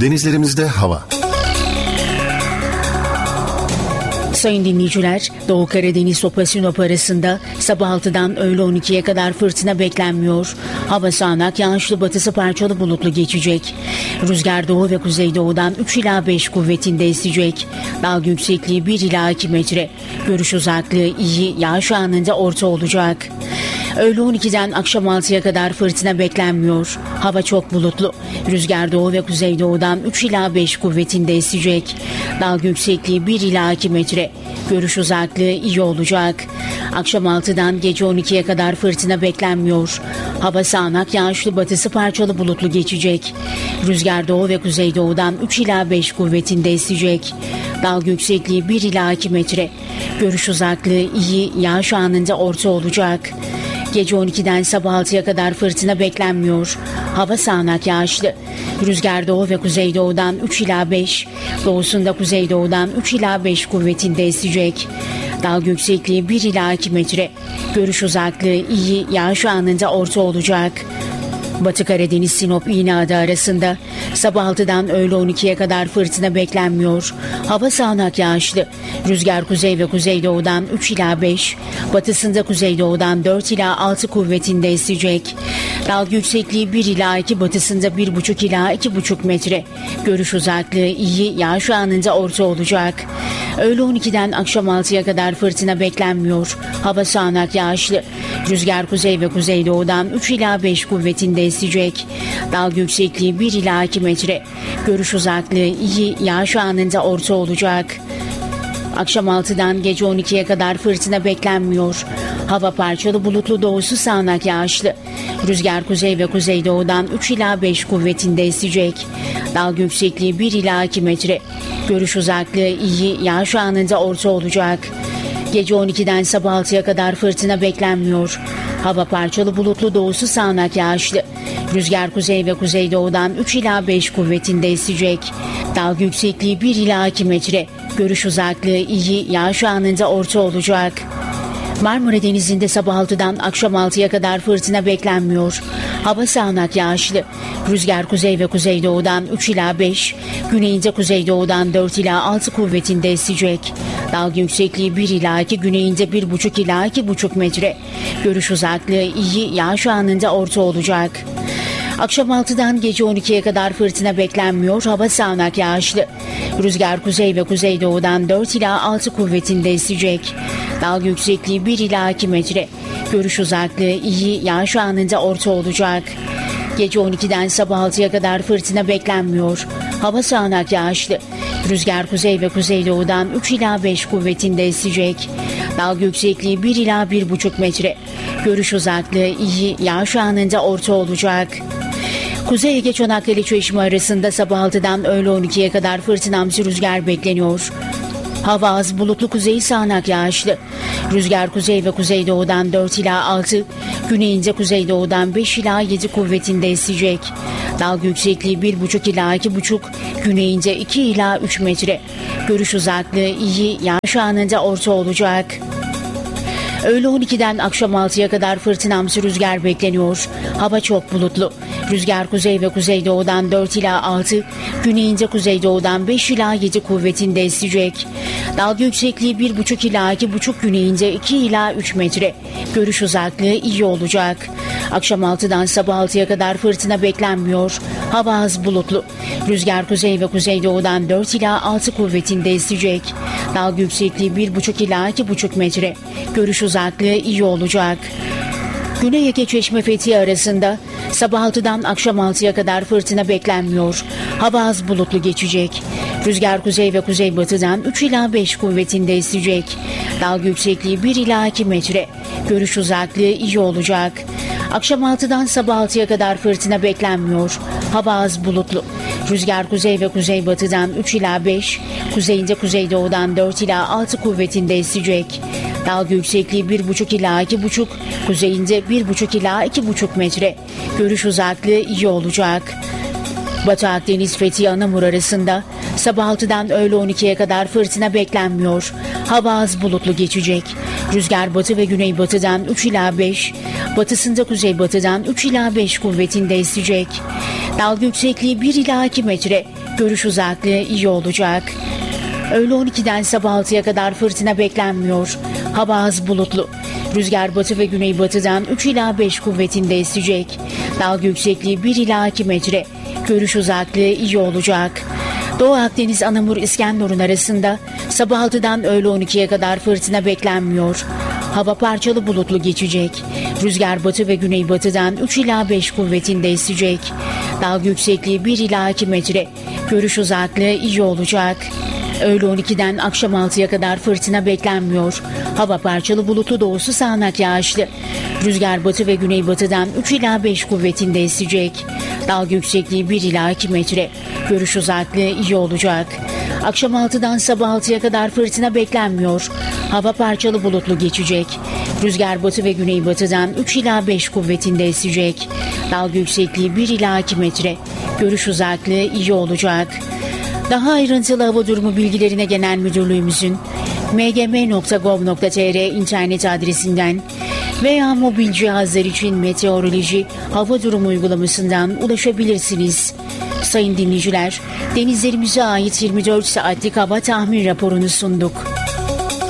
Denizlerimizde hava. Sayın dinleyiciler, Doğu Karadeniz Sinop arasında sabah 6'dan öğle 12'ye kadar fırtına beklenmiyor. Hava sağanak, yağışlı, batısı parçalı bulutlu geçecek. Rüzgar doğu ve kuzeydoğudan 3 ila 5 kuvvetinde esecek. Dalga yüksekliği 1 ila 2 metre. Görüş uzaklığı iyi, yağış anında orta olacak. Öğle 12'den akşam 6'ya kadar fırtına beklenmiyor. Hava çok bulutlu. Rüzgar doğu ve kuzeydoğudan 3 ila 5 kuvvetinde esecek. Dalga yüksekliği 1 ila 2 metre. Görüş uzaklığı iyi olacak. Akşam 6'dan gece 12'ye kadar fırtına beklenmiyor. Hava sağanak, yağışlı, batısı parçalı bulutlu geçecek. Rüzgar doğu ve kuzeydoğudan 3 ila 5 kuvvetinde esecek. Dalga yüksekliği 1 ila 2 metre. Görüş uzaklığı iyi, yağış anında orta olacak. Gece 12'den sabah 6'ya kadar fırtına beklenmiyor. Hava sağanak, yağışlı. Rüzgar doğu ve kuzeydoğudan 3 ila 5, doğusunda kuzeydoğudan 3 ila 5 kuvvetinde esecek. Dalga yüksekliği 1 ila 2 metre. Görüş uzaklığı iyi, yağış anında orta olacak. Batı Karadeniz Sinop İğneada arasında sabah 6'dan öğle 12'ye kadar fırtına beklenmiyor. Hava sağanak, yağışlı. Rüzgar kuzey ve kuzeydoğudan 3 ila 5, batısında kuzeydoğudan 4 ila 6 kuvvetinde esecek. Dalga yüksekliği 1 ila 2, batısında 1,5 ila 2,5 metre. Görüş uzaklığı iyi, yağış anında orta olacak. Öğle 12'den akşam 6'ya kadar fırtına beklenmiyor. Hava sağanak, yağışlı. Rüzgar kuzey ve kuzeydoğudan 3 ila 5 kuvvetinde esecek. Dalga yüksekliği 1 ila 2 metre. Görüş uzaklığı iyi, yağış anında orta olacak. Akşam 6'dan gece 12'ye kadar fırtına beklenmiyor. Hava parçalı bulutlu, doğusu sağanak, yağışlı. Rüzgar kuzey ve kuzeydoğudan 3 ila 5 kuvvetinde esecek. Dalga yüksekliği 1 ila 2 metre. Görüş uzaklığı iyi, yağış anında orta olacak. Gece 12'den sabah 6'ya kadar fırtına beklenmiyor. Hava parçalı bulutlu, doğusu sağanak, yağışlı. Rüzgar kuzey ve kuzeydoğudan 3 ila 5 kuvvetinde esecek. Dalga yüksekliği 1 ila 2 metre. Görüş uzaklığı iyi, yağış anında orta olacak. Marmara Denizi'nde sabah 6'dan akşam 6'ya kadar fırtına beklenmiyor. Hava sağanak, yağışlı. Rüzgar kuzey ve kuzeydoğudan 3 ila 5, güneyinde kuzeydoğudan 4 ila 6 kuvvetinde esecek. Dalga yüksekliği 1 ila 2, güneyinde 1,5 ila 2,5 metre. Görüş uzaklığı iyi, yağış anında orta olacak. Akşam 6'dan gece 12'ye kadar fırtına beklenmiyor. Hava sağanak, yağışlı. Rüzgar kuzey ve kuzeydoğudan 4 ila 6 kuvvetinde esecek. Dalga yüksekliği 1 ila 2 metre. Görüş uzaklığı iyi, yağış anında orta olacak. Gece 12'den sabah 6'ya kadar fırtına beklenmiyor. Hava sağanak, yağışlı. Rüzgar kuzey ve kuzeydoğudan 3 ila 5 kuvvetinde esecek. Dalga yüksekliği 1 ila 1,5 metre. Görüş uzaklığı iyi, yağış anında orta olacak. Kuzey Ege Çanakkale Çeşme arasında sabah 6'dan öğle 12'ye kadar fırtınamsı rüzgar bekleniyor. Hava az bulutlu, kuzey sağanak, yağışlı. Rüzgar kuzey ve kuzeydoğudan 4 ila 6, güneyinde kuzeydoğudan 5 ila 7 kuvvetinde esecek. Dalga yüksekliği 1,5 ila 2,5, güneyinde 2 ila 3 metre. Görüş uzaklığı iyi, yağış anında orta olacak. Öğle 12'den akşam 6'ya kadar fırtınamsı rüzgar bekleniyor. Hava çok bulutlu. Rüzgar kuzey ve kuzeydoğudan 4 ila 6, güneyinde kuzeydoğudan 5 ila 7 kuvvetinde esecek. Dalga yüksekliği 1,5 ila 2,5, güneyinde 2 ila 3 metre. Görüş uzaklığı iyi olacak. Akşam 6'dan sabah 6'ya kadar fırtına beklenmiyor. Hava az bulutlu. Rüzgar kuzey ve kuzeydoğudan 4 ila 6 kuvvetinde esecek. Dalga yüksekliği 1,5 ila 2,5 metre. Görüş uzaklığı iyi olacak. Güney Ege Çeşme Fethiye arasında sabah 6'dan akşam 6'ya kadar fırtına beklenmiyor. Hava az bulutlu geçecek. Rüzgar kuzey ve kuzeybatıdan 3 ila 5 kuvvetinde esecek. Dalga yüksekliği 1 ila 2 metre. Görüş uzaklığı iyi olacak. Akşam 6'dan sabah 6'ya kadar fırtına beklenmiyor. Hava az bulutlu. Rüzgar kuzey ve kuzeybatıdan 3 ila 5, kuzeyinde kuzeydoğudan 4 ila 6 kuvvetinde esecek. Dalga yüksekliği 1,5 ila 2,5, kuzeyinde 1,5 ila 2,5 metre. Görüş uzaklığı iyi olacak. Batı Akdeniz Fethiye Anamur arasında sabah 6'dan öğle 12'ye kadar fırtına beklenmiyor. Hava az bulutlu geçecek. Rüzgar batı ve güneybatıdan 3 ila 5, batısında kuzeybatıdan 3 ila 5 kuvvetinde esecek. Dalga yüksekliği 1 ila 2 metre. Görüş uzaklığı iyi olacak. Öğle 12'den sabah 6'ya kadar fırtına beklenmiyor. Hava az bulutlu. Rüzgar batı ve güneybatıdan 3 ila 5 kuvvetinde esecek. Dalga yüksekliği 1 ila 2 metre. Görüş uzaklığı iyi olacak. Doğu Akdeniz Anamur İskenderun arasında sabah 6'dan öğle 12'ye kadar fırtına beklenmiyor. Hava parçalı bulutlu geçecek. Rüzgar batı ve güneybatıdan 3 ila 5 kuvvetinde esecek. Dalga yüksekliği 1 ila 2 metre. Görüş uzaklığı iyi olacak. Öğle 12'den akşam 6'ya kadar fırtına beklenmiyor. Hava parçalı bulutlu doğusu sağanak yağışlı. Rüzgar batı ve güneybatıdan 3 ila 5 kuvvetinde esecek. Dalga yüksekliği 1 ila 2 metre. Görüş uzaklığı iyi olacak. Akşam 6'dan sabah 6'ya kadar fırtına beklenmiyor. Hava parçalı bulutlu geçecek. Rüzgar batı ve güneybatıdan 3 ila 5 kuvvetinde esecek. Dalga yüksekliği 1 ila 2 metre. Görüş uzaklığı iyi olacak. Daha ayrıntılı hava durumu bilgilerine Genel Müdürlüğümüzün mgm.gov.tr internet adresinden veya mobil cihazlar için meteoroloji hava durumu uygulamasından ulaşabilirsiniz. Sayın dinleyiciler, denizlerimize ait 24 saatlik hava tahmin raporunu sunduk.